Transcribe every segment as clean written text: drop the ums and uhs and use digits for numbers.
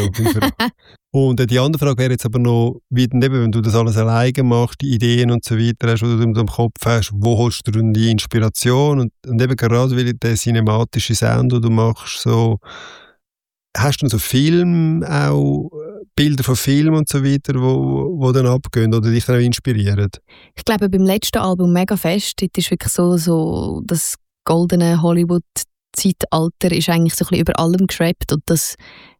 Und die andere Frage wäre jetzt aber noch, wie denn eben, wenn du das alles alleine machst, die Ideen und so weiter hast, die du in deinem Kopf hast, wo holst du denn die Inspiration? Und eben gerade weil der cinematische Sound, den du machst, so, hast du so Film auch, Bilder von Filmen und so weiter, wo dann abgehen oder dich auch inspirieren? Ich glaube, beim letzten Album mega fest. Dort ist wirklich so das goldene Hollywood-Zeitalter ist eigentlich so ein bisschen über allem geschraubt und dass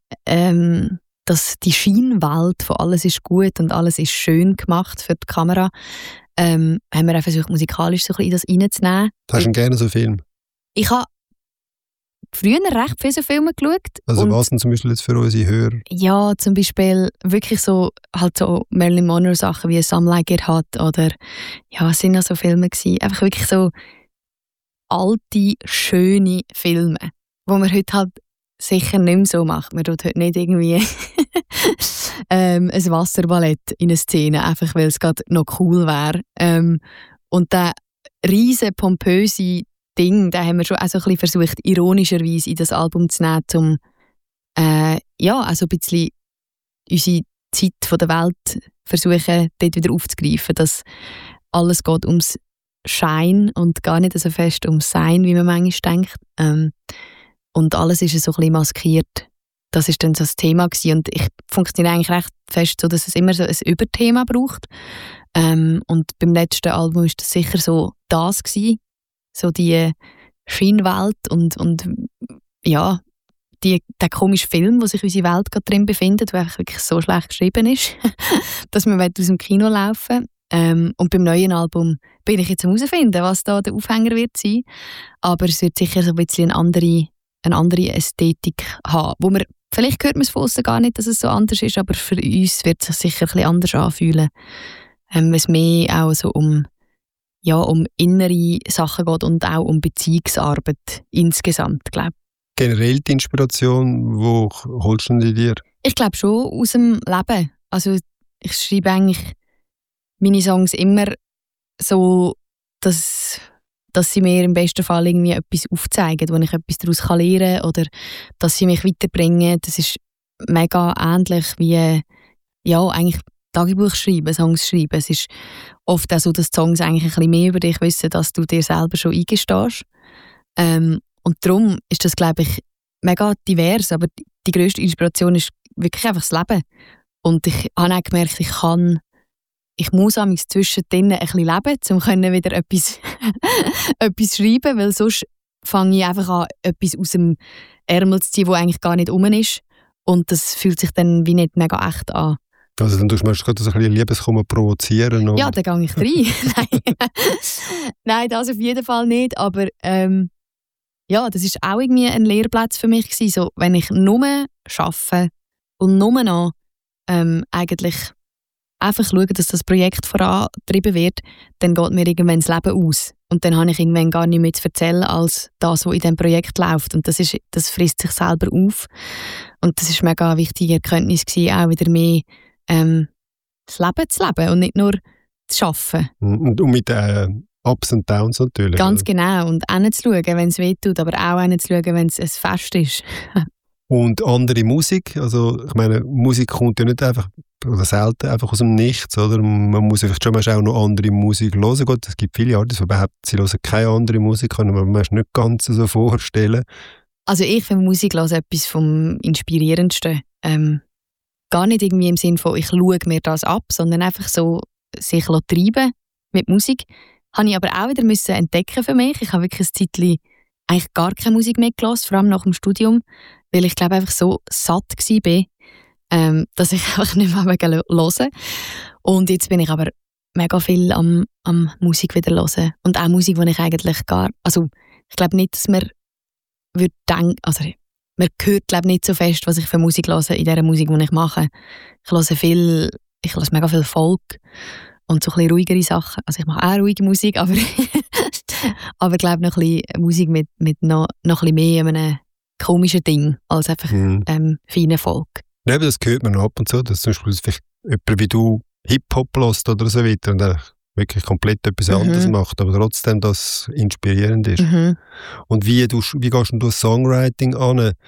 die Scheinwelt von alles ist gut und alles ist schön gemacht für die Kamera, haben wir auch versucht, musikalisch so ein bisschen in das reinzunehmen. Hast du gerne so einen Film? Ich habe früher recht viele so Filme geschaut. Also was denn zum Beispiel jetzt für unsere Hörer? Ja, zum Beispiel wirklich so Marilyn Monroe Sachen wie Some Like It Hot oder ja, es sind ja so Filme gewesen. Einfach wirklich so alte, schöne Filme, wo man heute halt sicher nicht mehr so macht. Man tut heute nicht irgendwie ein Wasserballett in eine Szene, einfach weil es gerade noch cool wäre. Und der riesen pompöse Ding, den haben wir schon auch so ein bisschen versucht, ironischerweise in das Album zu nehmen, um also ein bisschen unsere Zeit von der Welt versuchen, dort wieder aufzugreifen, dass alles geht ums Schein und gar nicht so fest ums Sein, wie man manchmal denkt. Und alles ist so ein bisschen maskiert. Das war dann so das Thema gewesen. Und ich funktioniere eigentlich recht fest so, dass es immer so ein Überthema braucht. Und beim letzten Album war das sicher so das gewesen. So die Scheinwelt und ja, der komische Film, wo sich unsere Welt gerade drin befindet, der wirklich so schlecht geschrieben ist, dass man aus dem Kino laufen will. Und beim neuen Album bin ich jetzt am herausfinden, was da der Aufhänger wird sein. Aber es wird sicher so ein bisschen eine andere Ästhetik haben. Wo man, vielleicht hört man es von außen gar nicht, dass es so anders ist, aber für uns wird es sich sicher ein bisschen anders anfühlen. Es mehr auch so um innere Sachen geht und auch um Beziehungsarbeit insgesamt, glaube ich. Generell die Inspiration, wo holst du die dir? Ich glaube schon aus dem Leben. Also ich schreibe eigentlich meine Songs immer so, dass sie mir im besten Fall irgendwie etwas aufzeigen, wo ich etwas daraus lernen kann oder dass sie mich weiterbringen. Das ist mega ähnlich wie eigentlich Tagebuch schreiben, Songs schreiben. Es ist oft auch so, dass die Songs eigentlich ein bisschen mehr über dich wissen, dass du dir selber schon eingestehst. Und darum ist das, glaube ich, mega divers, aber die grösste Inspiration ist wirklich einfach das Leben. Und ich habe auch gemerkt, ich muss amigs zwischendrin ein bisschen leben, um wieder etwas schreiben, weil sonst fange ich einfach an, etwas aus dem Ärmel zu ziehen, das eigentlich gar nicht rum ist. Und das fühlt sich dann wie nicht mega echt an. Also dann tust du gerade so ein bisschen Liebeskummer provozieren? Oder? Ja, dann gehe ich rein. Nein, das auf jeden Fall nicht. Aber das ist auch irgendwie ein Lehrplatz für mich gewesen. So, wenn ich nur arbeite und nur noch eigentlich einfach schaue, dass das Projekt vorangetrieben wird, dann geht mir irgendwann das Leben aus. Und dann habe ich irgendwann gar nicht mehr zu erzählen, als das, was in diesem Projekt läuft. Und das frisst sich selber auf. Und das war eine mega wichtige Erkenntnis gewesen, auch wieder mehr das Leben zu leben und nicht nur zu arbeiten. Und mit Ups und Downs natürlich. Ganz genau. Und hinzuschauen, wenn es weh tut, aber auch hinzuschauen, wenn es ein Fest ist. Und andere Musik, also ich meine, Musik kommt ja nicht einfach, oder selten einfach aus dem Nichts, oder? Man muss vielleicht schon auch noch andere Musik hören. Gut, es gibt viele Artists, die behaupten, sie hören keine andere Musik, kann man sich nicht ganz so vorstellen. Also ich finde Musik hören etwas vom Inspirierendsten. Gar nicht irgendwie im Sinn von, ich schaue mir das ab, sondern einfach so sich treiben mit Musik. Habe ich aber auch wieder müssen entdecken für mich. Ich habe wirklich ein Zeitchen eigentlich gar keine Musik mehr gehört, vor allem nach dem Studium, weil ich glaube einfach so satt war, dass ich einfach nicht mehr hören wollte. Und jetzt bin ich aber mega viel am Musik wieder hören. Und auch Musik, die ich eigentlich ich glaube nicht, dass man denken, also man hört glaube nicht so fest, was ich für Musik höre in dieser Musik, die ich mache. Ich höre mega viel Folk und so ein bisschen ruhigere Sachen. Also ich mache auch ruhige Musik, aber aber ich glaube noch ein bisschen Musik mit noch ein bisschen mehr einem komischen Ding als einfach feinen Folk. Ja, aber das hört man ab und zu, dass zum Beispiel vielleicht jemand wie du Hip-Hop hörst oder so weiter und wirklich komplett etwas anderes macht, aber trotzdem das inspirierend ist. Und wie gehst du Songwriting an?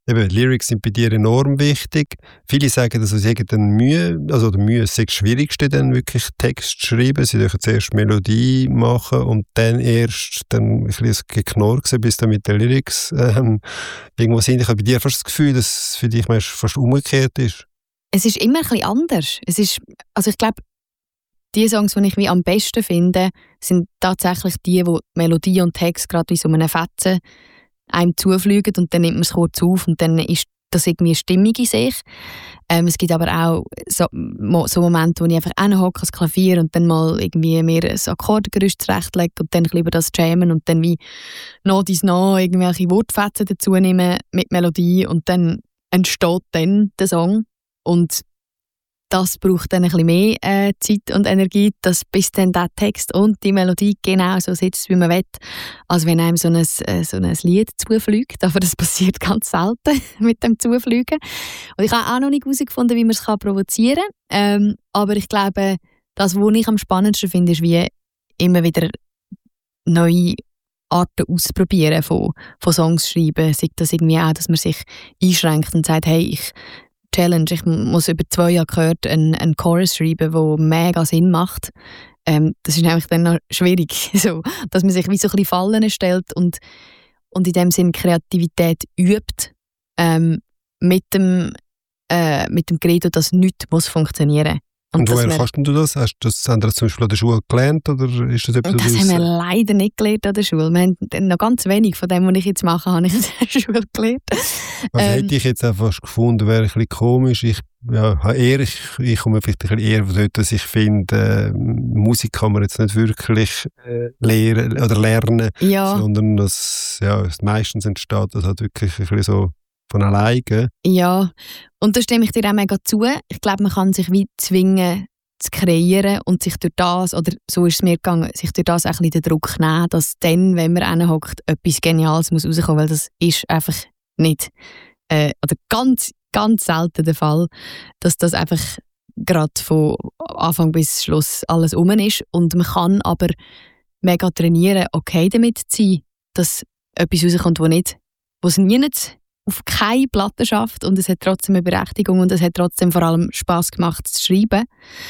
eben, Lyrics sind bei dir enorm wichtig. Viele sagen, dass sie dann Mühe ist das Schwierigste, dann wirklich Text zu schreiben. Sie dürfen zuerst Melodie machen und dann erst ein bisschen geknurrt sein, bis dann mit den Lyrics irgendwo sind. Ich habe bei dir fast das Gefühl, dass es für dich fast umgekehrt ist. Es ist immer ein bisschen anders. Ich glaube, die Songs, die ich wie am besten finde, sind tatsächlich die, wo Melodie und Text gerade wie so einem Fetzen einem zufliegen und dann nimmt man es kurz auf und dann ist das irgendwie stimmig in sich. Es gibt aber auch so Momente, wo ich einfach hinhocke ans Klavier und dann mal irgendwie mir ein Akkordgerüst zurechtlege und dann über das jammen und dann wie noch irgendwelche Wortfetzen dazu nehmen mit Melodie und dann entsteht dann der Song. Und das braucht dann ein bisschen mehr Zeit und Energie, dass bis dann der Text und die Melodie genau so sitzt, wie man will, als wenn einem so ein Lied zufliegt. Aber das passiert ganz selten mit dem Zufliegen. Und ich habe auch noch nicht herausgefunden, wie man es provozieren kann. Aber ich glaube, das, was ich am spannendsten finde, ist wie immer wieder neue Arten ausprobieren von Songs schreiben. Sei das irgendwie auch, dass man sich einschränkt und sagt, hey, Challenge, ich muss über 2 Jahre gehört einen Chorus schreiben, der mega Sinn macht. Das ist nämlich dann noch schwierig, so, dass man sich wie so ein bisschen Fallen stellt und in dem Sinn Kreativität übt, mit dem Credo, dass nichts funktionieren muss. Und woher kannst du das? Hast du das zum Beispiel an der Schule gelernt? Oder ist das etwas, das haben wir leider nicht gelernt an der Schule. Wir haben noch ganz wenig von dem, was ich jetzt mache, habe ich in der Schule gelernt. Also hätte ich jetzt einfach gefunden, wäre ein bisschen komisch. Ich komme vielleicht ein bisschen eher von dort, dass ich finde, Musik kann man jetzt nicht wirklich lernen, sondern dass meistens entsteht das halt wirklich ein bisschen so von alleine. Ja, und da stimme ich dir auch mega zu. Ich glaube, man kann sich wie zwingen zu kreieren und sich durch das, oder so ist es mir gegangen, sich durch das auch ein bisschen den Druck nehmen, dass dann, wenn man hinhockt, etwas Geniales muss rauskommen, weil das ist einfach nicht, oder ganz, ganz selten der Fall, dass das einfach gerade von Anfang bis Schluss alles rum ist. Und man kann aber mega trainieren, okay damit zu sein, dass etwas rauskommt, was nie auf keine Platte schafft und es hat trotzdem eine Berechtigung und es hat trotzdem vor allem Spass gemacht zu schreiben.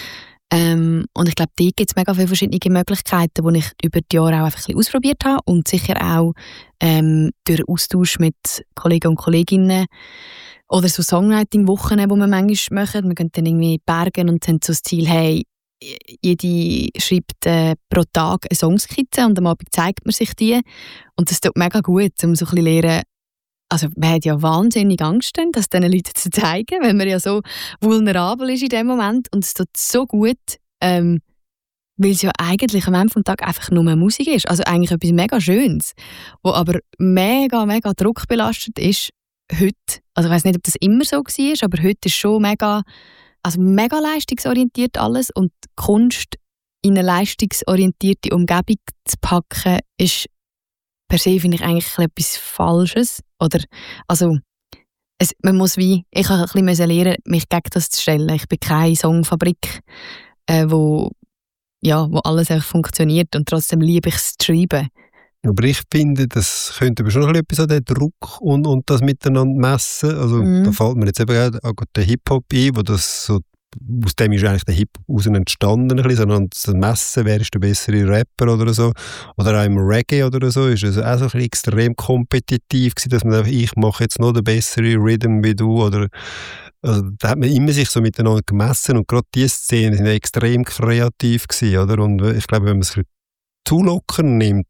Und ich glaube, da gibt es mega viele verschiedene Möglichkeiten, die ich über die Jahre auch einfach ein bisschen ausprobiert habe und sicher auch durch Austausch mit Kollegen und Kolleginnen oder so Songwriting-Wochen, die wir manchmal machen. Wir gehen dann irgendwie in Bergen und haben so das Ziel, hey, jede schreibt pro Tag eine Songskizze und am Abend zeigt man sich die. Und das tut mega gut, um so ein bisschen lernen. Also man hat ja wahnsinnig Angst, das diesen Leuten zu zeigen, weil man ja so vulnerabel ist in dem Moment. Und es tut so gut, weil es ja eigentlich am Ende des Tages einfach nur Musik ist. Also eigentlich etwas mega Schönes, wo aber mega, mega druckbelastet ist heute. Also ich weiss nicht, ob das immer so war, aber heute ist schon mega leistungsorientiert alles. Und die Kunst in eine leistungsorientierte Umgebung zu packen, ist per se, finde ich, eigentlich etwas Falsches. Oder, also, man muss ich habe ein bisschen lernen, mich gegen das zu stellen. Ich bin keine Songfabrik, wo alles einfach funktioniert und trotzdem liebe ich es zu schreiben. Aber ich finde, das könnte aber schon noch etwas an den Druck und das miteinander messen. Also, da fällt mir jetzt eben auch der Hip-Hop ein, wo das so, aus dem ist eigentlich der Hip-Hop raus entstanden, sondern das Messen, wer ist der bessere Rapper oder so. Oder auch im Reggae oder so, ist es auch so ein bisschen extrem kompetitiv gewesen, dass man einfach, ich mache jetzt noch den besseren Rhythm wie du, oder also, da hat man immer sich so miteinander gemessen und gerade diese Szenen sind extrem kreativ gewesen, oder? Und ich glaube, wenn man es zu locker nimmt,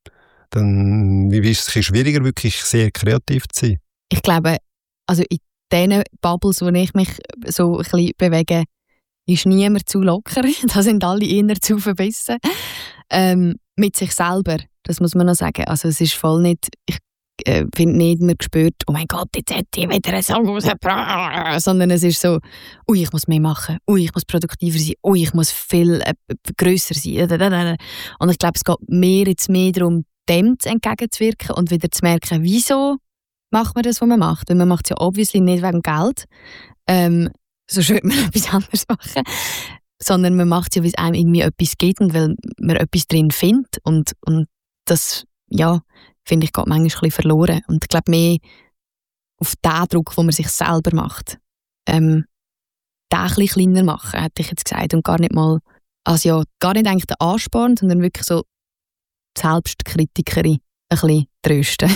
dann ist es schwieriger, wirklich sehr kreativ zu sein. Ich glaube, also in diesen Bubbles, wo ich mich so ein bisschen bewege, ist niemand zu locker. Da sind alle eher zu verbissen. Mit sich selber, das muss man noch sagen. Also es ist voll nicht, ich finde nicht, man spürt, oh mein Gott, jetzt hätte ich wieder einen Song rausgebracht. Sondern es ist so, ich muss mehr machen, ich muss produktiver sein, ich muss viel grösser sein. Und ich glaube, es geht mir jetzt mehr darum, dem entgegenzuwirken und wieder zu merken, wieso macht man das, was man macht. Weil man macht es ja obviously nicht wegen Geld, sonst würde man etwas anderes machen, sondern man macht es ja, weil es einem irgendwie etwas gibt und weil man etwas drin findet und das, ja, finde ich, geht manchmal ein bisschen verloren. Und ich glaube, mehr auf den Druck, den man sich selber macht. Den ein bisschen kleiner machen, hätte ich jetzt gesagt. Und gar nicht mal, also ja, gar nicht eigentlich den Ansporn, sondern wirklich so die Selbstkritikerin ein bisschen trösten.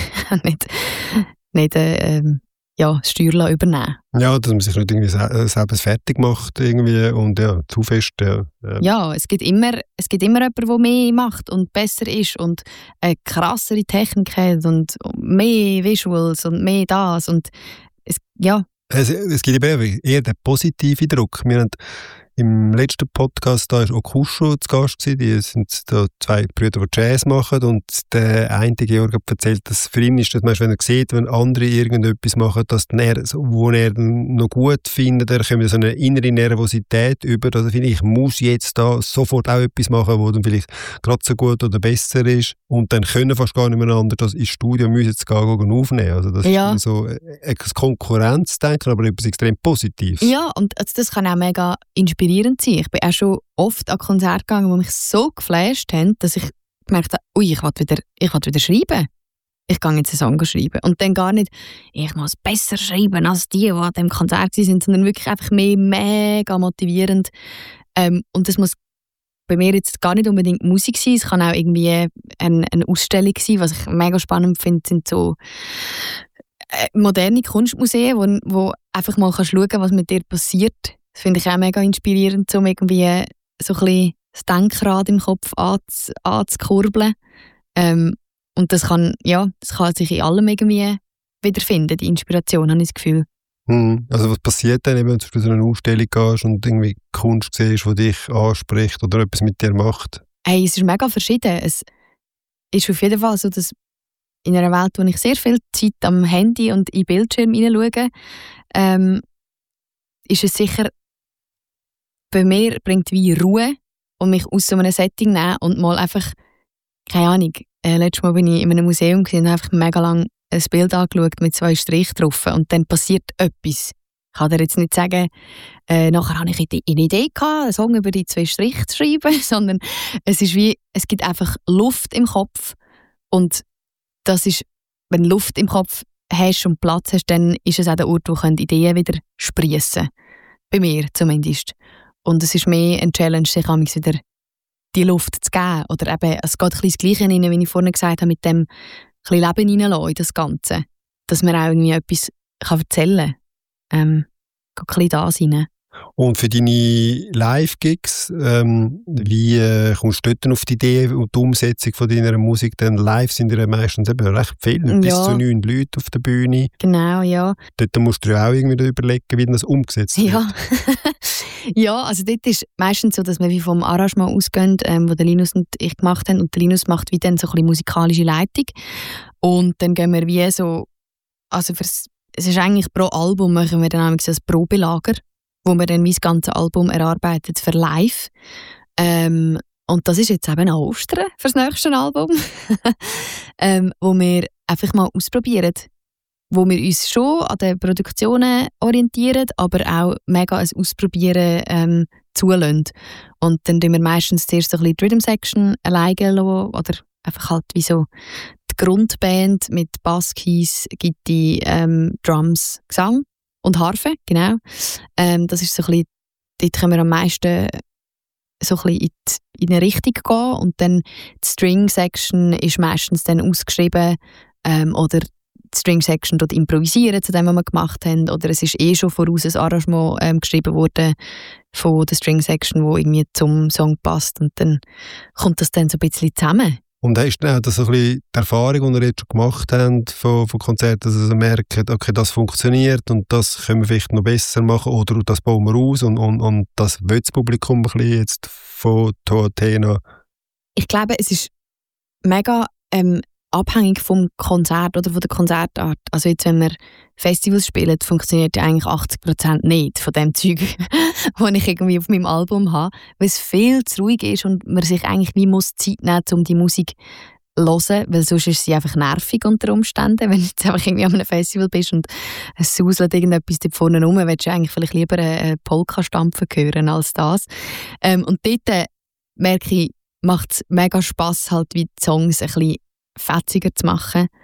nicht das Steuer übernehmen. Ja, dass man sich nicht irgendwie selber fertig macht irgendwie und ja, zu fest. Ja, es gibt immer jemanden, der mehr macht und besser ist und eine krassere Technik hat und mehr Visuals und mehr das und es gibt eben eher den positiven Druck. Wir haben im letzten Podcast da war Okusho zu Gast gewesen. Die sind da 2 Brüder, die Jazz machen. Und der eine Georg hat erzählt, dass für ihn ist das, wenn er sieht, wenn andere irgendetwas machen, dass wo er noch gut findet, da kommt so eine innere Nervosität über. Also finde ich muss jetzt da sofort auch etwas machen, wo dann vielleicht gerade so gut oder besser ist. Und dann können fast gar nicht mehr anders das ins Studio müssen jetzt gehen aufnehmen. Also das ist so ein Konkurrenzdenken, aber etwas extrem Positives. Ja, und das kann auch mega inspirierend sein. Ich bin auch schon oft an Konzerte gegangen, die mich so geflasht haben, dass ich gemerkt habe, ich will wieder schreiben. Ich gehe jetzt einen Song schreiben. Und dann gar nicht, ich muss besser schreiben als die an diesem Konzert sind, sondern wirklich einfach mega motivierend. Und das muss bei mir jetzt gar nicht unbedingt Musik sein, es kann auch irgendwie eine Ausstellung sein. Was ich mega spannend finde, sind so moderne Kunstmuseen, wo einfach mal schauen kannst, was mit dir passiert. Das finde ich auch mega inspirierend, um irgendwie so ein bisschen das Denkrad im Kopf anzukurbeln. Und das kann sich in allem irgendwie wiederfinden, die Inspiration, habe ich das Gefühl. Also was passiert dann, wenn du zu so einer Ausstellung gehst und irgendwie Kunst siehst, die dich anspricht oder etwas mit dir macht? Hey, es ist mega verschieden. Es ist auf jeden Fall so, dass in einer Welt, wo ich sehr viel Zeit am Handy und in Bildschirm hineinschaue, ist es sicher, bei mir bringt wie Ruhe und mich aus so einem Setting nehmen und mal einfach, keine Ahnung, letztes Mal bin ich in einem Museum und habe einfach mega lang ein Bild angeschaut mit 2 Strichen drauf und dann passiert etwas. Ich kann dir jetzt nicht sagen, nachher hatte ich eine Idee gehabt, einen Song über die 2 Striche zu schreiben, sondern es gibt einfach Luft im Kopf und das ist, wenn du Luft im Kopf hast und Platz hast, dann ist es auch der Ort, wo Ideen wieder sprießen. Bei mir zumindest. Und es ist mehr eine Challenge, sich wieder die Luft zu geben. Oder eben, es geht ein bisschen das Gleiche rein, wie ich vorhin gesagt habe, mit dem ein bisschen Leben hineinlassen in das Ganze. Dass man auch irgendwie etwas erzählen kann. Geht ein bisschen das rein. Und für deine Live-Gigs, wie kommst du dort auf die Idee und die Umsetzung von deiner Musik? Denn live sind ja meistens eben recht viele, bis zu 9 Leute auf der Bühne. Genau, ja. Dort musst du ja auch irgendwie überlegen, wie das umgesetzt wird. Ja. Ja, also dort ist meistens so, dass wir wie vom Arrangement ausgehen, wo der Linus und ich gemacht haben. Und der Linus macht wie dann so ein bisschen musikalische Leitung. Und dann gehen wir wie so, also es ist eigentlich pro Album machen wir dann so ein Probelager, wo wir dann wie das ganze Album erarbeitet für live. Und das ist jetzt eben auch Ostern für das nächste Album, wo wir einfach mal ausprobieren. Wo wir uns schon an den Produktionen orientieren, aber auch mega ein Ausprobieren zulassen. Und dann tun wir meistens zuerst so ein bisschen die Rhythm-Section alleine lassen, oder einfach halt wie so die Grundband mit Bass, Keys, Gitarre, Drums, Gesang und Harfe, genau. Das ist so ein bisschen, dort können wir am meisten so ein bisschen in eine Richtung gehen und dann die String-Section ist meistens dann ausgeschrieben oder die String-Section dort improvisieren zu dem, was wir gemacht haben, oder es ist schon voraus ein Arrangement geschrieben worden von der String-Section, wo irgendwie zum Song passt und dann kommt das dann so ein bisschen zusammen. Und hast du auch so ein bisschen die Erfahrung, die ihr jetzt schon gemacht habt von Konzerten, dass ihr merkt, okay, das funktioniert und das können wir vielleicht noch besser machen oder das bauen wir aus und das will das Publikum ein bisschen jetzt von Athena? Ich glaube, es ist mega abhängig vom Konzert oder von der Konzertart. Also jetzt, wenn wir Festivals spielen, funktioniert ja eigentlich 80% nicht von dem Zeug, das ich irgendwie auf meinem Album habe, weil es viel zu ruhig ist und man sich eigentlich wie muss Zeit nehmen, um die Musik zu hören, weil sonst ist sie einfach nervig unter Umständen, wenn du jetzt einfach irgendwie an einem Festival bist und es sauselt irgendetwas da vorne rum, willst du eigentlich vielleicht lieber eine Polka stampfen hören als das. Und dort merke ich, macht es mega Spass, halt wie die Songs ein bisschen fetziger zu machen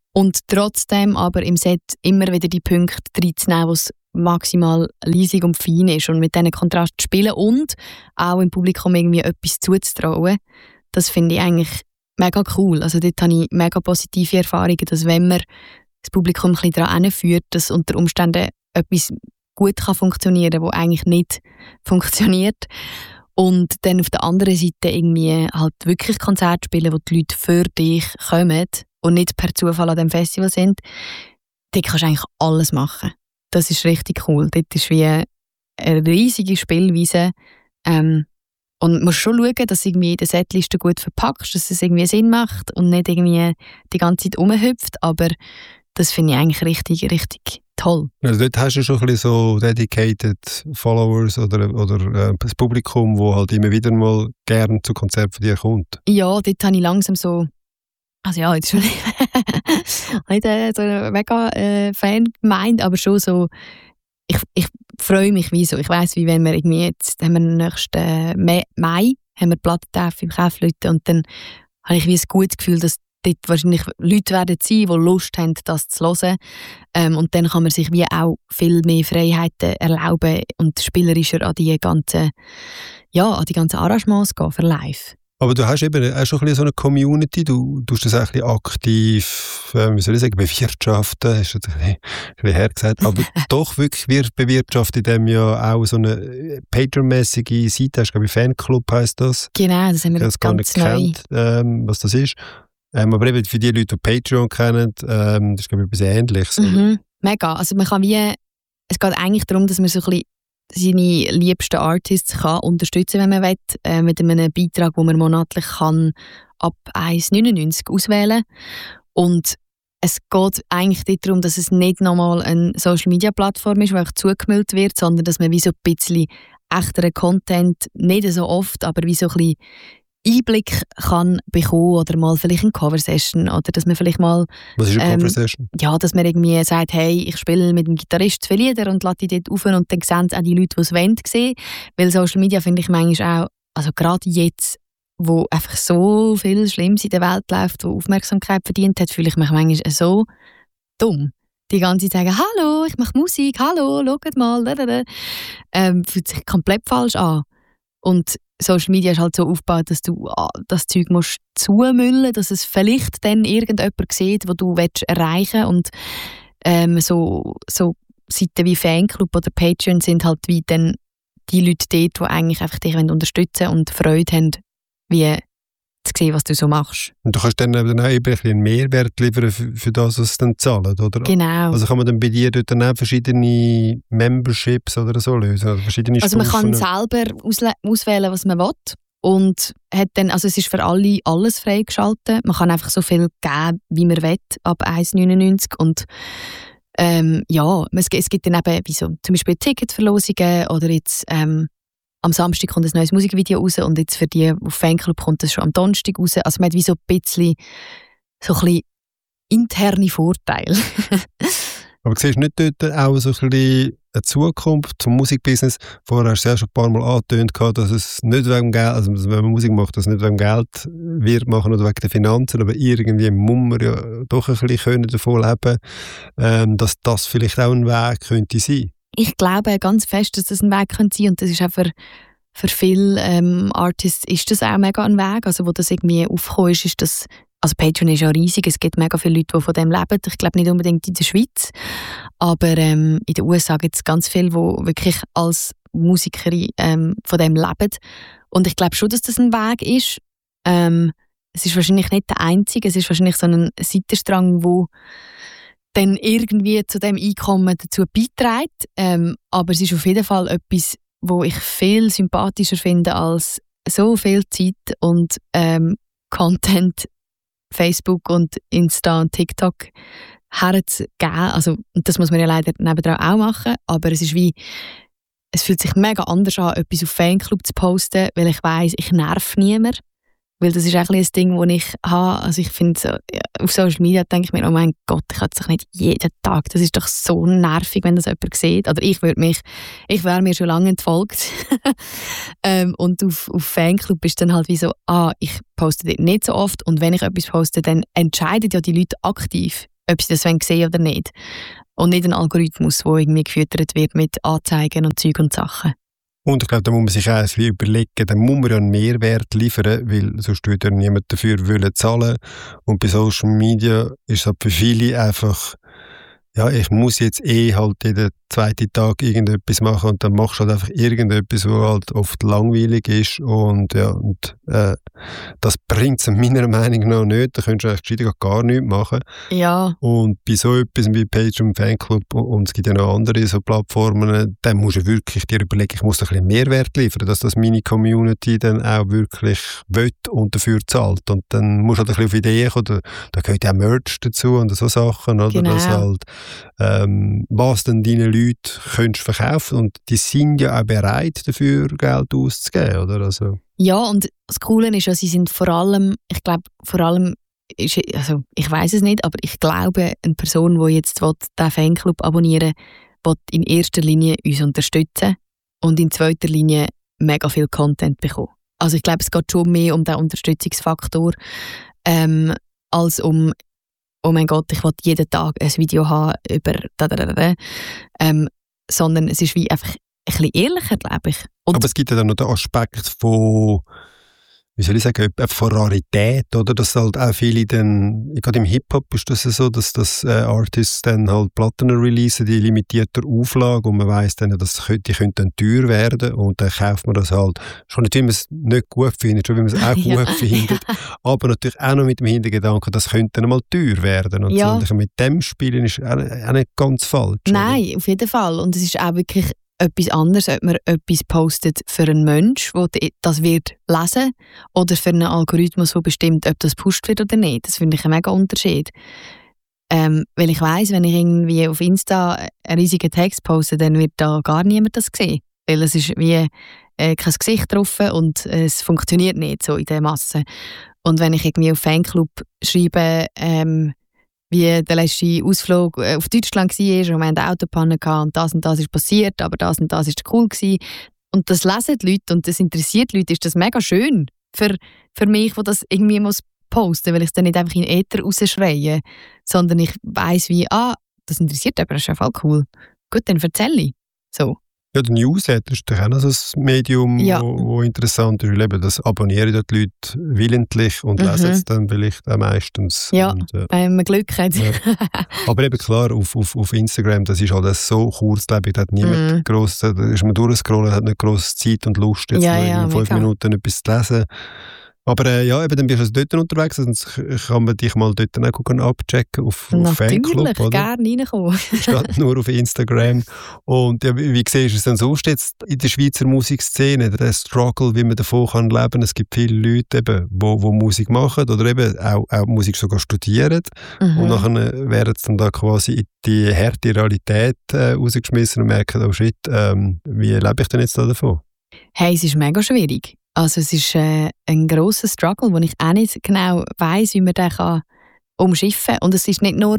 Und trotzdem aber im Set immer wieder die Punkte reinzunehmen, wo es maximal leisig und fein ist und mit diesen Kontrast zu spielen und auch im Publikum irgendwie etwas zuzutrauen, das finde ich eigentlich mega cool. Also dort habe ich mega positive Erfahrungen, dass wenn man das Publikum ein bisschen daran hinführt, dass unter Umständen etwas gut kann funktionieren, wo eigentlich nicht funktioniert. Und dann auf der anderen Seite irgendwie halt wirklich Konzerte spielen, wo die Leute für dich kommen und nicht per Zufall an dem Festival sind, dort kannst du eigentlich alles machen. Das ist richtig cool. Dort ist wie eine riesige Spielweise. Und du musst schon schauen, dass du irgendwie die Setliste gut verpackst, dass es irgendwie Sinn macht und nicht irgendwie die ganze Zeit rumhüpft. Aber das finde ich eigentlich richtig, richtig toll. Also dort hast du schon ein bisschen so dedicated Followers oder das Publikum, das halt immer wieder mal gerne zu Konzerten von dir kommt. Ja, dort habe ich langsam so... Also ja, jetzt schon nicht so eine mega Fan gemeint, aber schon so, ich freue mich wie so. Ich weiss, wie wenn wir irgendwie jetzt, haben wir nächsten Mai, haben wir Plattentreffen im Kaufleuten und dann habe ich wie ein gutes Gefühl, dass dort wahrscheinlich Leute werden sein, die Lust haben, das zu hören. Und dann kann man sich wie auch viel mehr Freiheiten erlauben und spielerischer an die ganzen Arrangements gehen für live. Aber du hast eben auch schon ein bisschen so eine Community, du tust das auch ein bisschen aktiv, wie soll ich sagen, bewirtschaften, ist das ein bisschen hergesagt, aber doch wirklich bewirtschaftet, indem ja auch so eine Patreon-mäßige Seite hast, glaube ich, Fanclub heisst das. Genau, das haben wir das gar nicht kennt, was das ist. Aber eben für die Leute, die Patreon kennen, das ist, glaube ich, etwas Ähnliches. Mega, also man kann es geht eigentlich darum, dass man so ein bisschen seine liebsten Artists kann unterstützen, wenn man will, mit einem Beitrag, den man monatlich kann ab 1,99 auswählen. Und es geht eigentlich darum, dass es nicht nochmal eine Social-Media-Plattform ist, die einfach zugemüllt wird, sondern dass man wie so ein bisschen echteren Content, nicht so oft, aber wie so ein bisschen Einblick kann bekommen oder mal vielleicht eine Cover-Session oder dass man vielleicht mal... Was ist eine Cover-Session? Ja, dass man irgendwie sagt, hey, ich spiele mit dem Gitarrist 2 Lieder und lade die dort auf und dann sehen es auch die Leute, die es wollen, sehen. Weil Social Media finde ich manchmal auch, also gerade jetzt, wo einfach so viel Schlimmes in der Welt läuft, wo Aufmerksamkeit verdient hat, fühle ich mich manchmal so dumm. Die ganze Zeit sagen, hallo, ich mache Musik, hallo, schaut mal, fühlt sich komplett falsch an. Und Social Media ist halt so aufgebaut, dass du das Zeug musst zumüllen, dass es vielleicht dann irgendjemand sieht, wo du erreichen willst. Und so Seiten wie Fanclub oder Patreon sind halt wie dann die Leute dort, die eigentlich einfach dich unterstützen wollen und Freude haben, wie zu sehen, was du so machst. Und du kannst dann auch ein bisschen einen Mehrwert liefern für das, was sie dann zahlen, oder? Genau. Also kann man dann bei dir dort dann auch verschiedene Memberships oder so lösen? Oder verschiedene also man kann selber auswählen, was man will. Und hat dann, also es ist für alle alles freigeschaltet. Man kann einfach so viel geben, wie man will, ab 1,99. Und es gibt dann eben wie so, zum Beispiel Ticketverlosungen oder jetzt am Samstag kommt ein neues Musikvideo raus und jetzt für die auf Fanclub kommt das schon am Donnerstag raus. Also man hat wie so ein bisschen interne Vorteile. Aber siehst du nicht dort auch so ein bisschen eine Zukunft zum Musikbusiness? Vorher hast du ja schon ein paar Mal angetönt, dass es nicht wegen Geld, also wenn man Musik macht, dass es nicht wegen Geld wird machen oder wegen der Finanzen, aber irgendwie muss man ja doch ein bisschen davon leben können, dass das vielleicht auch ein Weg könnte sein. Ich glaube ganz fest, dass das ein Weg sein könnte und das ist auch für viele Artists ist das auch mega ein Weg, also wo das irgendwie aufgekommen ist das, also Patreon ist ja riesig, es gibt mega viele Leute, die von dem leben, ich glaube nicht unbedingt in der Schweiz, aber in den USA gibt es ganz viele, die wirklich als Musikerin von dem leben und ich glaube schon, dass das ein Weg ist. Es ist wahrscheinlich nicht der einzige, es ist wahrscheinlich so ein Seitenstrang, wo dann irgendwie zu dem Einkommen dazu beiträgt. Aber es ist auf jeden Fall etwas, wo ich viel sympathischer finde als so viel Zeit und Content, Facebook und Insta und TikTok herzugeben. Also, das muss man ja leider nebendran auch machen, aber es fühlt sich mega anders an, etwas auf Fanclub zu posten, weil ich weiss, ich nerv niemand. Weil das ist auch ein Ding, das ich habe. Also ich finde, so, auf Social Media denke ich mir, oh mein Gott, ich kann das nicht jeden Tag. Das ist doch so nervig, wenn das jemand sieht. Oder ich wäre mir schon lange entfolgt. Und auf Fanclub ist dann halt wie so, ich poste dort nicht so oft. Und wenn ich etwas poste, dann entscheiden ja die Leute aktiv, ob sie das sehen wollen oder nicht. Und nicht ein Algorithmus, der irgendwie gefüttert wird mit Anzeigen und Zeug und Sachen. Und ich glaube, da muss man sich auch ein bisschen überlegen, dann muss man ja einen Mehrwert liefern, weil sonst würde ja niemand dafür zahlen. Und bei Social Media ist es halt für viele einfach, ja, ich muss jetzt halt jeden zweiten Tag irgendetwas machen und dann machst du halt einfach irgendetwas, was halt oft langweilig ist und das bringt es meiner Meinung nach nicht. Da könntest du eigentlich gescheiter gar nichts machen. Ja. Und bei so etwas wie Page und Fanclub und es gibt ja noch andere so Plattformen, dann musst du wirklich dir überlegen, ich muss ein bisschen Mehrwert liefern, dass das meine Community dann auch wirklich will und dafür zahlt. Und dann musst du halt ein bisschen auf Ideen kommen, da gehört ja auch Merch dazu und so Sachen, oder? Genau. Dass halt, was dann deine Leute könntest verkaufen und die sind ja auch bereit dafür Geld auszugeben, oder? Also. Ja, und das Coole ist ja, sie sind vor allem, ich glaube, ich weiß es nicht, aber ich glaube, eine Person, die jetzt diesen Fanclub abonnieren will, in erster Linie uns unterstützen und in zweiter Linie mega viel Content bekommen. Also ich glaube, es geht schon mehr um den Unterstützungsfaktor, als um oh mein Gott, ich will jeden Tag ein Video haben über sondern es ist wie einfach ein bisschen ehrlicher, glaube ich. Und aber es gibt ja dann noch den Aspekt von, wie soll ich sagen, von Rarität, oder? Dass halt auch viele dann, gerade im Hip-Hop ist das so, dass Artists dann halt Platten releasen, die limitierter Auflage und man weiss dann, die können dann teuer werden und dann kauft man das halt, schon nicht, wie man es nicht gut findet, schon wie man es auch gut findet, aber natürlich auch noch mit dem Hintergedanken, das könnte dann mal teuer werden und so. Und mit dem Spielen ist auch nicht ganz falsch. Nein, oder? Auf jeden Fall. Und es ist auch wirklich etwas anderes, ob man etwas postet für einen Mensch, der das wird lesen, oder für einen Algorithmus, der bestimmt, ob das gepusht wird oder nicht. Das finde ich einen mega Unterschied. Weil ich weiss, wenn ich irgendwie auf Insta einen riesigen Text poste, dann wird da gar niemand das sehen. Weil es ist wie kein Gesicht drauf und es funktioniert nicht so in der Masse. Und wenn ich irgendwie auf Fanclub schreibe, wie der letzte Ausflug auf Deutschland war und wir hatten eine Autopanne und das ist passiert, aber das und das ist cool gewesen. Und das lesen die Leute und das interessiert die Leute, ist das mega schön für mich, die das irgendwie muss posten, weil ich es dann nicht einfach in den Äther rausschreie, sondern ich weiss wie, das interessiert jemanden, das ist ja voll cool. Gut, dann erzähle ich. So. Ja, der Newsletter ist doch auch noch so ein Medium, wo interessant ist, weil eben das abonnieren die Leute willentlich und lesen es dann vielleicht auch meistens. Ja, und, wenn man Glück hat. Ja. Aber eben klar, auf Instagram, das ist halt so kurzlebig, da hat niemand gross, da ist man durchscrollen, hat nicht gross Zeit und Lust, jetzt in 5 Minuten etwas zu lesen. Aber eben, dann bist du also dort unterwegs, sonst kann man dich mal dort auch abchecken auf Fanclub, oder? Gerne reinkommen. Statt nur auf Instagram. Und ja, wie siehst du es denn sonst jetzt in der Schweizer Musikszene, der Struggle, wie man davon kann leben? Es gibt viele Leute, eben, wo Musik machen oder eben auch Musik sogar studieren. Und nachher werden sie dann da quasi in die harte Realität rausgeschmissen und merken, oh shit, wie lebe ich denn jetzt da davon? Hey, es ist mega schwierig. Also es ist ein grosser Struggle, wo ich auch nicht genau weiss, wie man den umschiffen kann. Und es ist nicht nur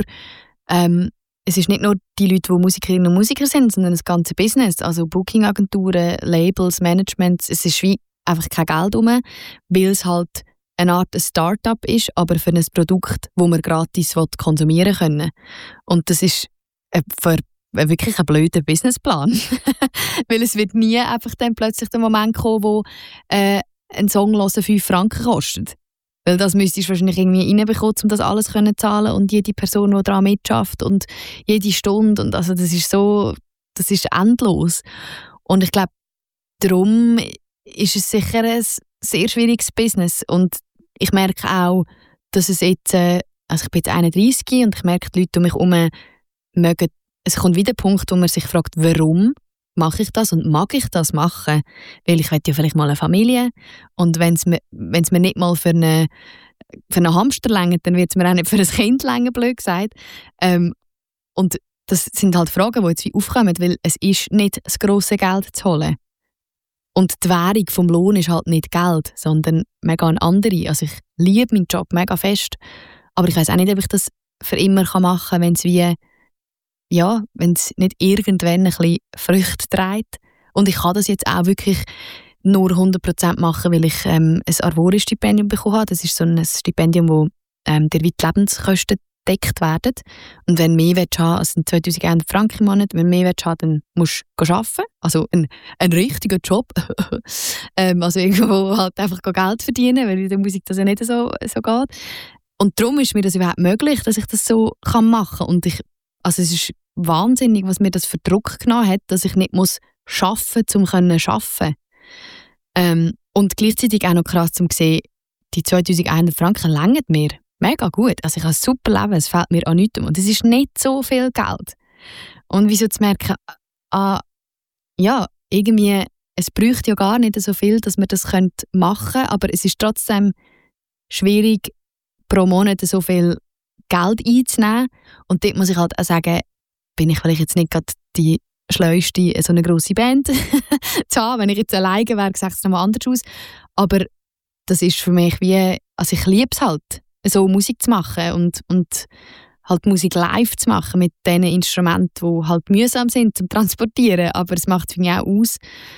die Leute, die Musikerinnen und Musiker sind, sondern das ganze Business, also Booking-Agenturen, Labels, Managements. Es ist wie einfach kein Geld rum, weil es halt eine Art Start-up ist, aber für ein Produkt, das wir gratis konsumieren können. Und das ist wirklich ein blöder Businessplan. Weil es wird nie einfach dann plötzlich der Moment kommen, wo ein Song hören 5 Franken kostet. Weil das müsstest du wahrscheinlich irgendwie reinbekommen, um das alles zu zahlen und jede Person, die daran mitschafft und jede Stunde. Und also das ist endlos. Und ich glaube, darum ist es sicher ein sehr schwieriges Business. Und ich merke auch, dass es jetzt, also ich bin jetzt 31 und ich merke, die Leute um mich herum mögen. Es kommt wieder der Punkt, wo man sich fragt, warum mache ich das und mag ich das machen? Weil ich will ja vielleicht mal eine Familie und wenn es mir nicht mal für einen Hamster reicht, dann wird es mir auch nicht für ein Kind reichen, blöd gesagt. Und das sind halt Fragen, die jetzt wie aufkommen, weil es ist nicht das grosse Geld zu holen. Und die Währung vom Lohn ist halt nicht Geld, sondern mega eine andere. Also ich liebe meinen Job mega fest, aber ich weiss auch nicht, ob ich das für immer machen kann, wenn es nicht irgendwann ein bisschen Früchte trägt. Und ich kann das jetzt auch wirklich nur 100% machen, weil ich ein Arvori-Stipendium bekommen habe. Das ist so ein Stipendium, das dir wie die Lebenskosten gedeckt werden. Und wenn du mehr haben willst, also 2100 Franken im Monat, wenn du mehr haben, dann musst du arbeiten. Also ein richtiger Job. Also irgendwo halt einfach Geld verdienen, weil in der Musik das ja nicht so geht. Und darum ist mir das überhaupt möglich, dass ich das so machen kann. Und also es ist wahnsinnig, was mir das für Druck genommen hat, dass ich nicht muss arbeiten muss, um arbeiten. Und gleichzeitig auch noch krass zu sehen, die 2100 Franken reichen mir mega gut. Also ich habe ein super Leben, es fehlt mir an nichts. Und es ist nicht so viel Geld. Und wieso zu merken, ja, irgendwie, es bräuchte ja gar nicht so viel, dass man das machen könnte, aber es ist trotzdem schwierig, pro Monat so viel Geld einzunehmen. Und dort muss ich halt auch sagen, bin ich vielleicht jetzt nicht gerade die Schleuste, so eine grosse Band zu haben. Wenn ich jetzt alleine wäre, sieht es nochmal anders aus. Aber das ist für mich wie, also ich liebe es halt, so Musik zu machen und halt Musik live zu machen mit den Instrumenten, die halt mühsam sind zum Transportieren, aber es macht es für mich auch aus.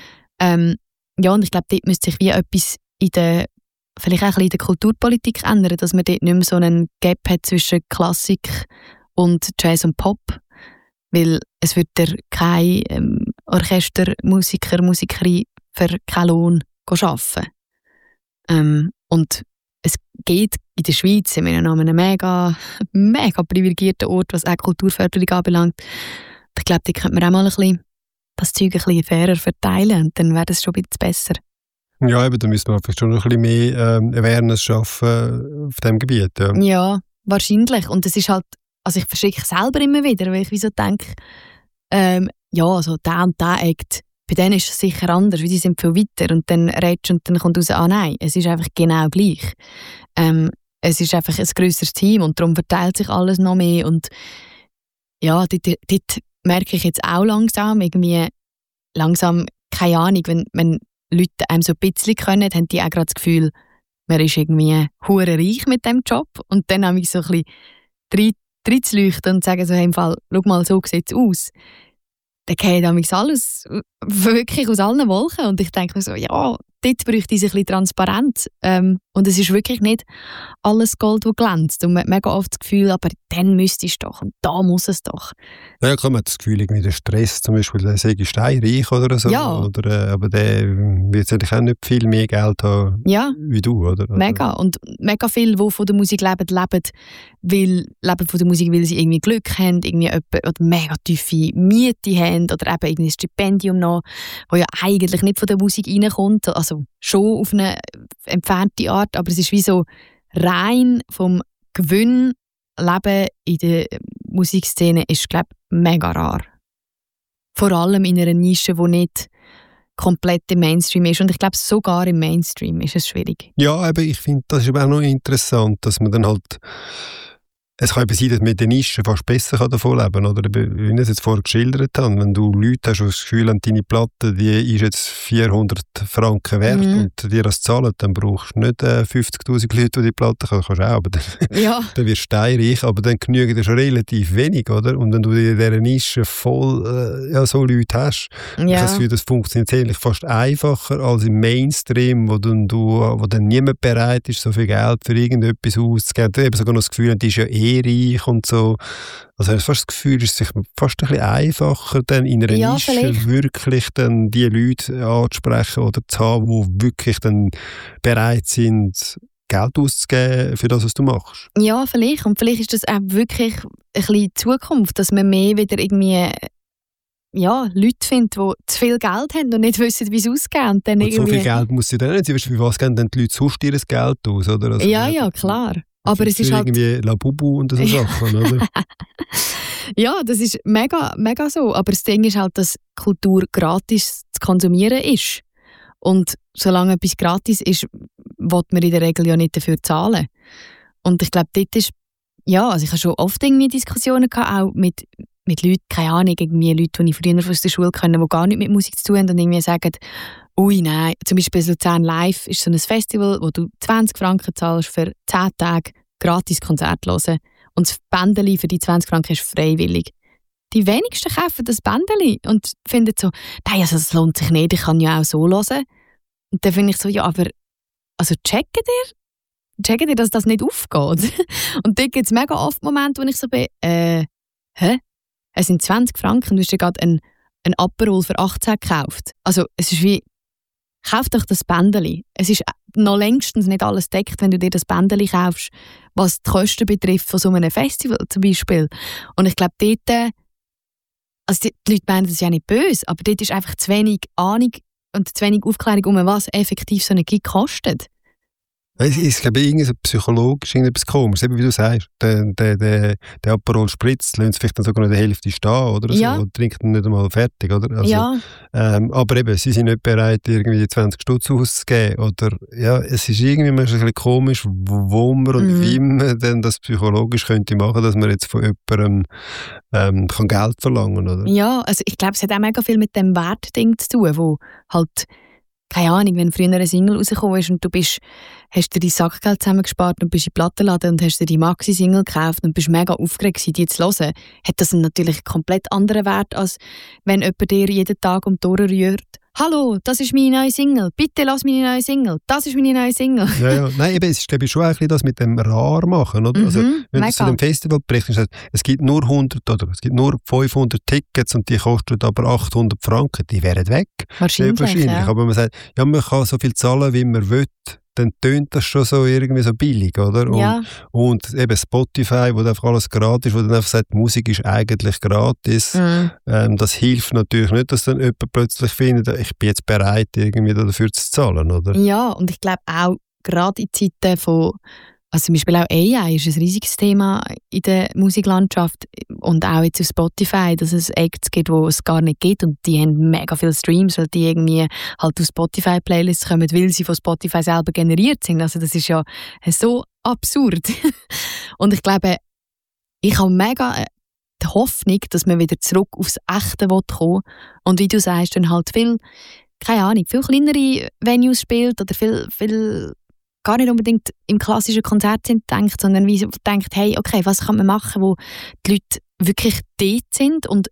Ja, und ich glaube, dort müsste sich wie etwas vielleicht auch ein bisschen in der Kulturpolitik ändern, dass man dort nicht mehr so einen Gap hat zwischen Klassik und Jazz und Pop, weil es wird kein Orchestermusiker, Musikerin für keinen Lohn arbeiten. Und es geht in der Schweiz, sind wir an einem mega privilegierten Ort, was auch Kulturförderung anbelangt. Ich glaube, da könnte man auch mal das Zeug ein bisschen fairer verteilen und dann wäre das schon ein bisschen besser. Ja, eben, da müssen wir vielleicht schon noch ein bisschen mehr Awareness schaffen auf diesem Gebiet. Ja. Ja, wahrscheinlich. Und es ist halt, also ich verschrecke selber immer wieder, weil ich so denke, ja, also der und der Act, bei denen ist es sicher anders, weil die sind viel weiter und dann redest du und dann kommt raus, nein, es ist einfach genau gleich. Es ist einfach ein grösseres Team und darum verteilt sich alles noch mehr und ja, dort merke ich jetzt auch langsam, keine Ahnung, wenn Leute einem so ein bisschen können, haben die auch gerade das Gefühl, man ist irgendwie hure reich mit diesem Job und dann habe ich so ein bisschen reinzuleuchten und sagen so, hey, im Fall, schau mal, so sieht es aus. Dann geht alles wirklich aus allen Wolken und ich denke mir so, ja, dort bräuchte es ein bisschen Transparenz und es ist wirklich nicht alles Gold, das glänzt und man hat mega oft das Gefühl, aber dann müsste es doch und da muss es doch. Ja, klar, man hat das Gefühl, irgendwie der Stress zum Beispiel, der sei steinreich oder so, ja. Oder, aber der wird natürlich auch nicht viel mehr Geld haben wie du, oder? Mega, und mega viele, die von der Musik leben von der Musik, weil sie irgendwie Glück haben, irgendwie oder mega tiefe Miete haben oder eben irgendwie ein Stipendium noch, das ja eigentlich nicht von der Musik reinkommt, also schon auf eine entfernte Art, aber es ist wie so rein vom Gewinn leben in der Musikszene ist, glaube ich, mega rar. Vor allem in einer Nische, die nicht komplett im Mainstream ist. Und ich glaube, sogar im Mainstream ist es schwierig. Ja, aber ich finde, das ist aber auch noch interessant, dass man dann halt es kann eben sein, dass man in der Nische fast besser davon leben kann. Oder wie ich es jetzt vorher geschildert habe, wenn du Leute hast, die das Gefühl haben, deine Platte die ist jetzt 400 Franken wert und dir das zahlen, dann brauchst du nicht 50'000 Leute, die Platte kannst du auch, aber dann, dann wirst du steinreich, aber dann genügen dir schon relativ wenig, oder? Und wenn du in dieser Nische voll so Leute hast, ich habe das Gefühl, das funktioniert eigentlich fast einfacher als im Mainstream, wo dann niemand bereit ist, so viel Geld für irgendetwas auszugeben. Du hast sogar noch das Gefühl, die ist ja reich und so. Also ich habe fast das Gefühl, es ist fast ein bisschen einfacher, dann in einer Nische vielleicht wirklich dann die Leute anzusprechen oder zu haben, die wirklich dann bereit sind, Geld auszugeben für das, was du machst. Ja, vielleicht. Und vielleicht ist das auch wirklich ein bisschen die Zukunft, dass man mehr wieder irgendwie Leute findet, die zu viel Geld haben und nicht wissen, wie es ausgeht. Und dann so viel Geld muss sie dann nicht. Sie wissen, wie was geben dann die Leute sonst ihr Geld aus, oder? Also, ja, klar. Aber es ist halt irgendwie Labubu und so Sachen, oder? Ja, das ist mega, mega so. Aber das Ding ist halt, dass Kultur gratis zu konsumieren ist. Und solange etwas gratis ist, will man in der Regel ja nicht dafür zahlen. Und ich glaube, dort ist, also ich habe schon oft irgendwie Diskussionen gehabt, auch mit Leuten, keine Ahnung, irgendwie Leute, die ich früher aus der Schule kenne, die gar nichts mit Musik zu tun haben und irgendwie sagen, ui, nein, zum Beispiel Luzern Live ist so ein Festival, wo du 20 Franken zahlst für 10 Tage gratis Konzert hören und das Bändeli für die 20 Franken ist freiwillig. Die wenigsten kaufen das Bändeli und finden so, nein, also das lohnt sich nicht, ich kann ja auch so hören. Und dann finde ich so, aber also checkt ihr, checkt ihr, dass das nicht aufgeht? Und dort gibt es mega oft Momente, wo ich so bin, hä? Es sind 20 Franken, du hast dir gerade ein Aperol für 18 gekauft. Also es ist wie, kauf doch das Bändeli. Es ist noch längstens nicht alles deckt, wenn du dir das Bändeli kaufst, was die Kosten betrifft von so einem Festival zum Beispiel. Und ich glaube, dort, also die Leute meinen das ja nicht böse, aber dort ist einfach zu wenig Ahnung und zu wenig Aufklärung, was effektiv so eine Gig kostet. Es ist, glaube ich, irgendwie so psychologisch irgendetwas komisch. Eben wie du sagst, der Aperol Spritz lässt vielleicht dann sogar noch die Hälfte stehen oder so, und trinkt dann nicht einmal fertig, oder? Also, ja. Aber eben, sie sind nicht bereit, irgendwie die 20 Stutz auszugeben. Oder, ja, es ist irgendwie manchmal ein bisschen komisch, wo man und wie man denn das psychologisch könnte machen, dass man jetzt von jemandem kann Geld verlangen, oder? Ja, also ich glaube, es hat auch mega viel mit dem Wertding zu tun, wo halt, keine Ahnung, wenn früher eine Single rausgekommen ist und du hast dir dein Sackgeld zusammengespart und bist in den Plattenladen und hast dir die Maxi-Single gekauft und bist mega aufgeregt, die zu hören, hat das natürlich einen komplett anderen Wert, als wenn jemand dir jeden Tag um die Ohren rührt. «Hallo, das ist meine neue Single. Bitte lass meine neue Single. Das ist meine neue Single.» Ja. Nein, eben, es ist, glaube ich, schon ein bisschen das mit dem rar machen, oder? Also, wenn du zu dem Festival berichtest, es gibt nur 100 oder es gibt nur 500 Tickets und die kosten aber 800 Franken, die wären weg. Wahrscheinlich. Ja. Aber man sagt, ja, man kann so viel zahlen, wie man will, dann tönt das schon so irgendwie so billig, oder? Und eben Spotify, wo einfach alles gratis ist, wo dann einfach sagt, Musik ist eigentlich gratis. Das hilft natürlich nicht, dass dann jemand plötzlich findet, ich bin jetzt bereit, irgendwie dafür zu zahlen, oder? Ja, und ich glaube auch, gerade in Zeiten von, also zum Beispiel auch AI ist ein riesiges Thema in der Musiklandschaft und auch jetzt auf Spotify, dass es Acts gibt, die es gar nicht gibt und die haben mega viele Streams, weil die irgendwie halt auf Spotify-Playlists kommen, weil sie von Spotify selber generiert sind. Also das ist ja so absurd. Und ich glaube, ich habe mega die Hoffnung, dass man wieder zurück aufs Echte kommen will und wie du sagst, dann halt viel, keine Ahnung, viel kleinere Venues spielt oder viel gar nicht unbedingt im klassischen Konzert denkt, sondern wie denkt, hey, okay, was kann man machen, wo die Leute wirklich dort sind und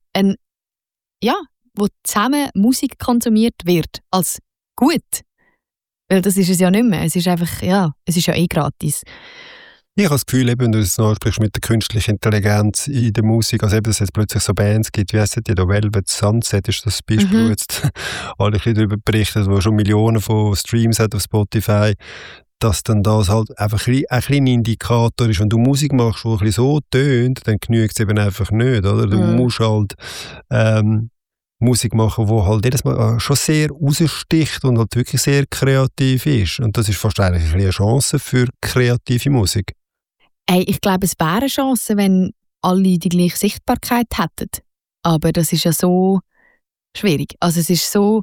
wo zusammen Musik konsumiert wird, als gut. Weil das ist es ja nicht mehr. Es ist einfach, es ist ja eh gratis. Ich habe das Gefühl, eben, wenn du das ansprichst mit der künstlichen Intelligenz in der Musik, also eben, dass es jetzt plötzlich so Bands gibt, wie heisst die da, Velvet Sunset ist das Beispiel, wo jetzt alle ein bisschen darüber berichten, wo schon Millionen von Streams hat auf Spotify, dass dann das halt einfach ein kleiner Indikator ist. Wenn du Musik machst, die ein bisschen so tönt, dann genügt es eben einfach nicht, oder? Du musst halt Musik machen, die halt jedes Mal schon sehr raussticht und halt wirklich sehr kreativ ist. Und das ist fast eigentlich eine Chance für kreative Musik. Hey, ich glaube, es wäre eine Chance, wenn alle die gleiche Sichtbarkeit hätten. Aber das ist ja so schwierig. Also es ist so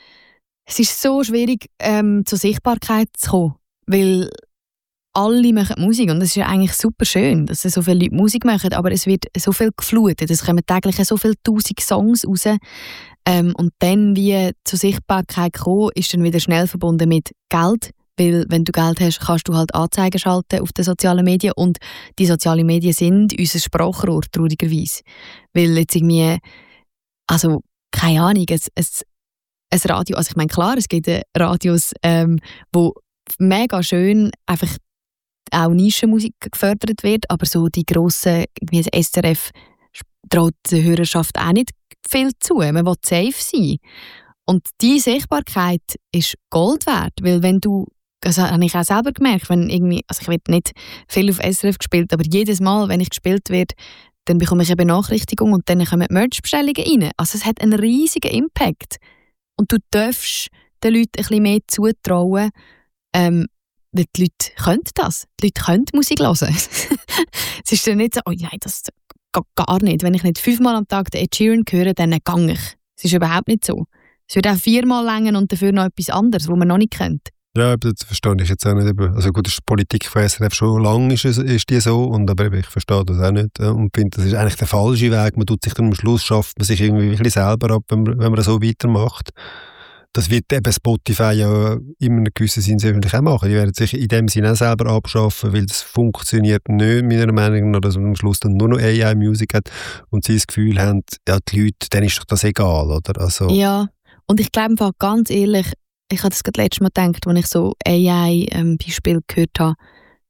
schwierig, zur Sichtbarkeit zu kommen. Weil alle machen Musik und es ist ja eigentlich super schön, dass so viele Leute Musik machen, aber es wird so viel geflutet, es kommen täglich so viele 1000 Songs raus und dann wie zur Sichtbarkeit kommen, ist dann wieder schnell verbunden mit Geld, weil wenn du Geld hast, kannst du halt Anzeigen schalten auf den sozialen Medien und die sozialen Medien sind unser Sprachrohr, traurigerweise. Weil jetzt irgendwie, also keine Ahnung, ein Radio, also ich meine klar, es gibt Radios, wo mega schön einfach auch Nischenmusik gefördert wird, aber so die grossen, wie das SRF, traut der Hörerschaft auch nicht viel zu. Man will safe sein. Und die Sichtbarkeit ist Gold wert, weil wenn du, also habe ich auch selber gemerkt, wenn irgendwie, also ich werde nicht viel auf SRF gespielt, aber jedes Mal, wenn ich gespielt werde, dann bekomme ich eine Benachrichtigung und dann kommen Merch-Bestellungen rein. Also es hat einen riesigen Impact. Und du darfst den Leuten ein bisschen mehr zutrauen, weil die Leute können das. Die Leute können Musik hören. Es ist dann nicht so, oh nein, das geht gar nicht. Wenn ich nicht 5-mal am Tag den Ed Sheeran höre, dann gehe ich. Es ist überhaupt nicht so. Es wird auch 4-mal länger und dafür noch etwas anderes, was man noch nicht kennt. Ja, das verstehe ich jetzt auch nicht. Also gut, das ist die Politik von SRF schon lange ist die so, aber ich verstehe das auch nicht und finde, das ist eigentlich der falsche Weg. Man tut sich dann am Schluss, schafft man sich irgendwie ein bisschen selber ab, wenn man so weitermacht. Das wird eben Spotify ja in einem gewissen Sinn öffentlich auch machen. Die werden sich in dem Sinne auch selber abschaffen, weil das funktioniert nicht, meiner Meinung nach, dass man am Schluss dann nur noch AI-Musik hat und sie das Gefühl haben, ja, die Leute, denen ist doch das egal, oder? Also, ja, und ich glaube ganz ehrlich, ich habe das gerade letztes Mal gedacht, als ich so AI-Beispiele gehört habe,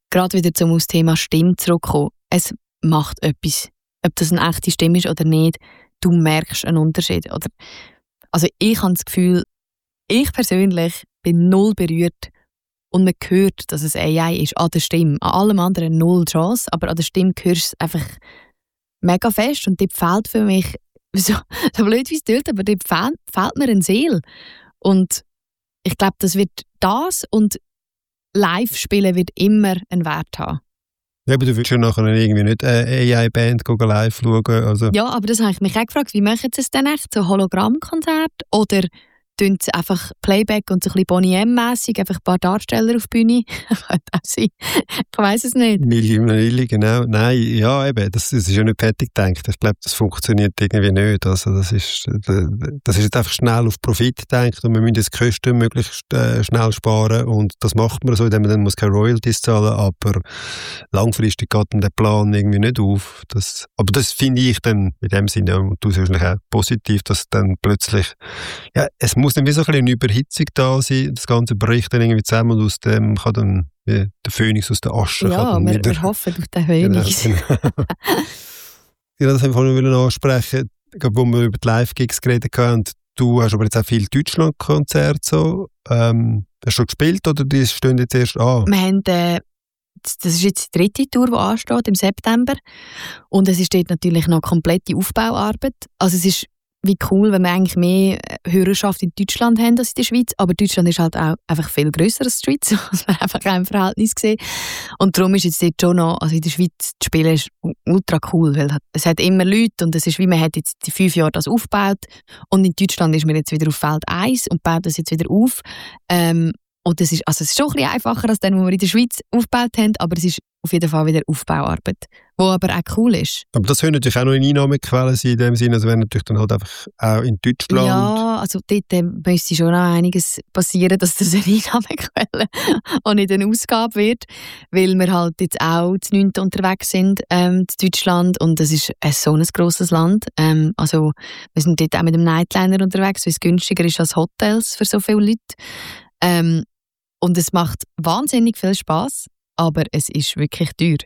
gerade wieder zum aufs Thema Stimme zurückkommen. Es macht etwas. Ob das eine echte Stimme ist oder nicht, du merkst einen Unterschied. Oder? Also ich habe das Gefühl, ich persönlich bin null berührt und man hört, dass es AI ist, an der Stimme. An allem anderen null Chance, aber an der Stimme hörst du es einfach mega fest und dort fehlt für mich, so blöd wie es tut, aber dort fehlt mir eine Seele. Und ich glaube, das wird das und Live-Spielen wird immer einen Wert haben. Ja, aber du willst ja nachher irgendwie nicht eine AI-Band live schauen. Also. Ja, aber das habe ich mich auch gefragt, wie machen sie es denn echt? So Hologrammkonzert? Oder tun sie einfach Playback und so ein bisschen Boney M-mässig, einfach ein paar Darsteller auf die Bühne? Ich weiss es nicht. Milli, genau. Nein, ja eben, das ist ja nicht fertig gedacht. Ich glaube, das funktioniert irgendwie nicht. Also das ist jetzt einfach schnell auf Profit gedacht und wir müssen die Kosten möglichst schnell sparen und das macht man so, indem man dann muss keine Royalties zahlen, aber langfristig geht dann der Plan irgendwie nicht auf. Aber das finde ich dann in dem Sinne, und du sicherlich auch positiv, dass dann plötzlich, ja, es muss dann wie so ein bisschen eine Überhitzung da sein, das Ganze bricht dann irgendwie zusammen und aus dem kann dann wie der Phönix aus der Asche. Ja, wir hoffen auf den Phönix. Genau. Ja, das wollte ich noch ansprechen, wo wir über die Live-Gigs geredet haben. Du hast aber jetzt auch viele Deutschland-Konzerte so. Hast du schon gespielt oder die stehen jetzt erst an? Wir haben, das ist jetzt die 3. Tour, die ansteht im September. Und es ist dort natürlich noch komplette Aufbauarbeit. Also es ist wie cool, wenn wir eigentlich mehr Hörerschaft in Deutschland haben als in der Schweiz. Aber Deutschland ist halt auch einfach viel grösser als die Schweiz, was man einfach auch im Verhältnis sehen. Und darum ist jetzt dort schon noch, also in der Schweiz zu spielen, ist ultra cool, weil es hat immer Leute und es ist wie, man hat jetzt die 5 Jahre das aufgebaut und in Deutschland ist man jetzt wieder auf Feld 1 und baut das jetzt wieder auf. Und es ist schon ein bisschen einfacher als dann, was wir in der Schweiz aufgebaut haben, aber es ist auf jeden Fall wieder Aufbauarbeit, die aber auch cool ist. Aber das könnte natürlich auch noch eine Einnahmequelle sein, in dem Sinne, also wäre natürlich dann halt einfach auch in Deutschland. Ja, also dort müsste schon noch einiges passieren, dass das eine Einnahmequelle und nicht eine Ausgabe wird, weil wir halt jetzt auch zu 9. unterwegs sind, in Deutschland, und es ist so ein grosses Land. Also wir sind dort auch mit dem Nightliner unterwegs, weil es günstiger ist als Hotels für so viele Leute. Und es macht wahnsinnig viel Spass, aber es ist wirklich teuer.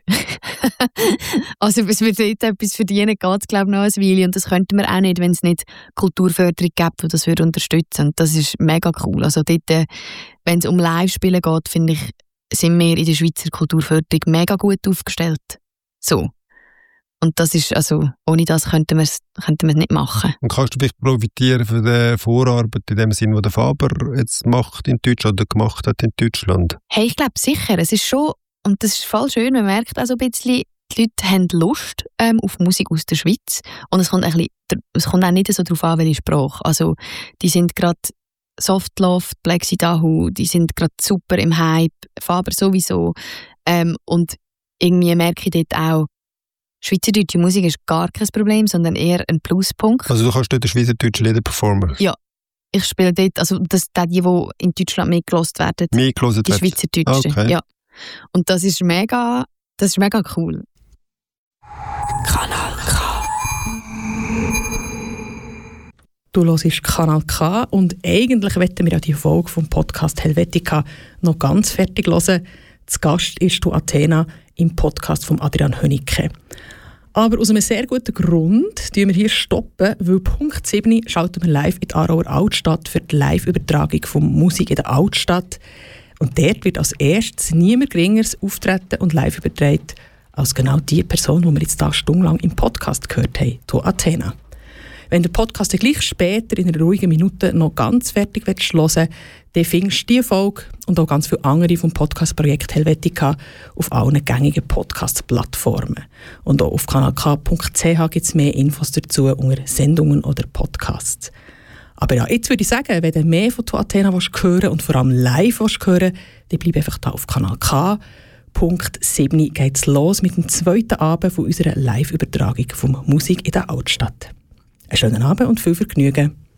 Also bis wir dort etwas verdienen, geht es glaube ich noch ein Weile, und das könnten wir auch nicht, wenn es nicht Kulturförderung gibt, die das würde unterstützen. Und das ist mega cool. Also dort, wenn es um Live-Spielen geht, finde ich, sind wir in der Schweizer Kulturförderung mega gut aufgestellt. So. Und das ist, also, ohne das könnten wir es nicht machen. Und kannst du vielleicht profitieren von der Vorarbeit in dem Sinn, die der Faber jetzt macht in Deutschland oder gemacht hat in Deutschland? Hey, ich glaube sicher. Es ist schon, und das ist voll schön, man merkt auch so ein bisschen, die Leute haben Lust auf Musik aus der Schweiz. Und es kommt auch nicht so darauf an, welche Sprache. Also, die sind gerade Softloft, Black Sidahu, die sind gerade super im Hype, Faber sowieso. Und irgendwie merke ich dort auch, schweizerdeutsche Musik ist gar kein Problem, sondern eher ein Pluspunkt. Also du kannst dort schweizerdeutsche Lieder performen? Ja, ich spiele dort, also die in Deutschland mehr gelost werden, die schweizerdeutschen. Okay. Ja. Und das ist mega cool. Kanal K. Du hörst Kanal K und eigentlich wollten wir ja die Folge vom Podcast Helvetica noch ganz fertig hören. Zu Gast ist du Athena im Podcast von Adrian Hönicke. Aber aus einem sehr guten Grund stoppen wir hier, weil Punkt 7 schalten wir live in die Aarauer Altstadt für die Live-Übertragung von Musik in der Altstadt. Und dort wird als erstes niemand Geringeres auftreten und live übertragen als genau die Person, die wir jetzt da stundenlang im Podcast gehört haben, die Athena. Wenn der Podcast gleich später in einer ruhigen Minute noch ganz fertig hören willst, dann findest du diese Folge und auch ganz viele andere vom Podcast-Projekt Helvetica auf allen gängigen Podcast-Plattformen. Und auch auf kanalk.ch gibt es mehr Infos dazu unter Sendungen oder Podcasts. Aber ja, jetzt würde ich sagen, wenn du mehr von Athena hören und vor allem live hören, dann bleib einfach da auf Kanal K. Punkt 7 geht es los mit dem 2. Abend von unserer Live-Übertragung von Musik in der Altstadt. Einen schönen Abend und viel Vergnügen.